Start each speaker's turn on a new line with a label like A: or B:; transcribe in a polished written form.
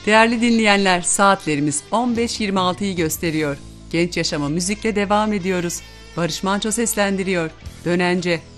A: Değerli dinleyenler, saatlerimiz 15.26'yı gösteriyor. Genç Yaşama müzikle devam ediyoruz. Barış Manço seslendiriyor. Dönence.